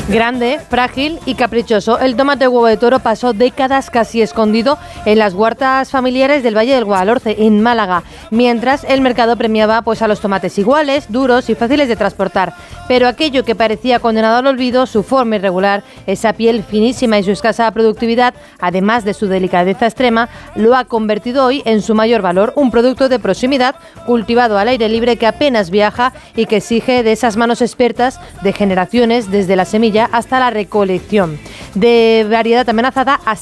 Grande, frágil y caprichoso, el tomate huevo de toro pasó décadas casi escondido en las huertas familiares del Valle del Guadalhorce, en Málaga, mientras el mercado premiaba pues a los tomates iguales, duros y fáciles de transportar. Pero aquello que parecía condenado al olvido, su forma irregular, esa piel finísima y su escasa productividad, además de su delicadeza extrema, lo ha convertido hoy en su mayor valor, un producto de proximidad cultivado al aire libre que apenas viaja y que exige de esas manos expertas de generaciones desde la semilla hasta la recolección. De variedad amenazada a